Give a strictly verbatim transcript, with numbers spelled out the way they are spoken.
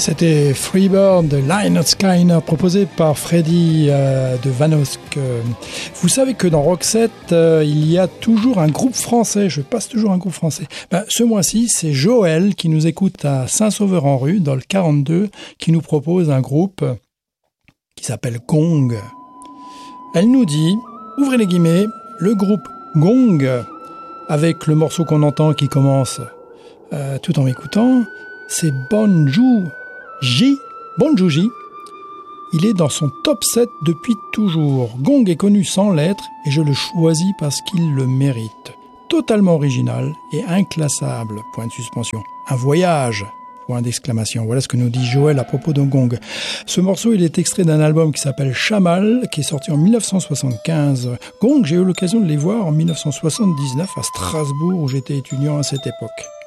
C'était Freebird de Lynyrd Skynyrd, proposé par Freddy euh, de Vanosque. Vous savez que dans Roxette, euh, il y a toujours un groupe français. Je passe toujours un groupe français. Ben, ce mois-ci, c'est Joël qui nous écoute à Saint-Sauveur-en-Rue, dans le quarante-deux, qui nous propose un groupe qui s'appelle Gong. Elle nous dit, ouvrez les guillemets, le groupe Gong, avec le morceau qu'on entend qui commence euh, tout en m'écoutant, c'est Bonjou J, Bonjou J. Il est dans son top sept depuis toujours. Gong est connu sans lettres et je le choisis parce qu'il le mérite. Totalement original et inclassable, point de suspension. Un voyage, point d'exclamation. Voilà ce que nous dit Joël à propos de Gong. Ce morceau, il est extrait d'un album qui s'appelle Chamal, qui est sorti en dix-neuf cent soixante-quinze. Gong, j'ai eu l'occasion de les voir en dix-neuf cent soixante-dix-neuf à Strasbourg, où j'étais étudiant à cette époque.